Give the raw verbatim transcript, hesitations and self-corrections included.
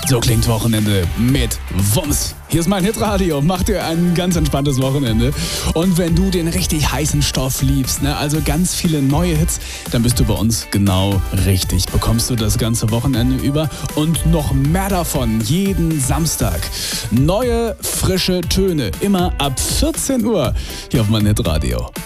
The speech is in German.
So klingt Wochenende mit Wumms. Hier ist mein Hitradio. Mach dir ein ganz entspanntes Wochenende. Und wenn du den richtig heißen Stoff liebst, ne, also ganz viele neue Hits, dann bist du bei uns genau richtig. Bekommst du das ganze Wochenende über und noch mehr davon jeden Samstag. Neue, frische Töne, immer ab vierzehn Uhr hier auf mein Hitradio.